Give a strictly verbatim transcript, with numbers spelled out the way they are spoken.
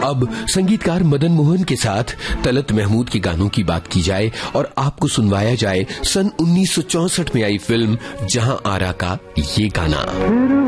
अब संगीतकार मदन मोहन के साथ तलत महमूद के गानों की बात की जाए और आपको सुनवाया जाए सन उन्नीस सौ चौसठ में आई फिल्म जहां आरा का ये गाना।